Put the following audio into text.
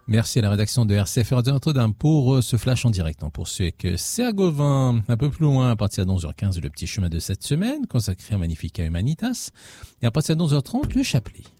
Merci à la rédaction de RCF Radio Notre-Dame pour ce flash en direct. On poursuit avec Serre Gauvin, un peu plus loin, à partir de 11h15, le petit chemin de cette semaine, consacré à Magnificat Humanitas. Et à partir de 11h30, le chapelet.